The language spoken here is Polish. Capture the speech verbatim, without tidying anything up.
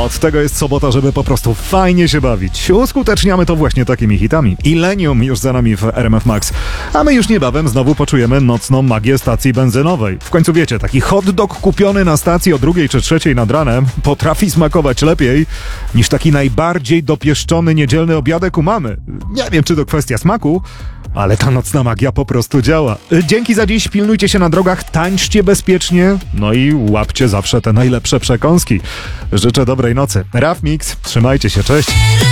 Od tego jest sobota, żeby po prostu fajnie się bawić. Uskuteczniamy to właśnie takimi hitami. Illenium już za nami w R M F Max. A my już niebawem znowu poczujemy nocną magię stacji benzynowej. W końcu wiecie, taki hot dog kupiony na stacji o drugiej czy trzeciej nad ranem potrafi smakować lepiej niż taki najbardziej dopieszczony niedzielny obiadek u mamy. Nie wiem, czy to kwestia smaku, ale ta nocna magia po prostu działa. Dzięki za dziś, pilnujcie się na drogach, tańczcie bezpiecznie, no i łapcie zawsze te najlepsze przekąski. Życzę dobrej nocy. Raf Mix, trzymajcie się, cześć.